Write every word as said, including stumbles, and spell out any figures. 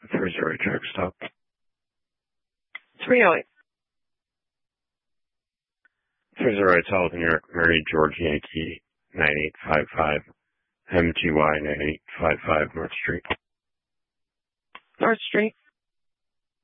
Three zero truck stop. three oh eight. Three zero eight South New York, Mary George Yankee nine eight five five M G Y nine eight five five North Street. North Street.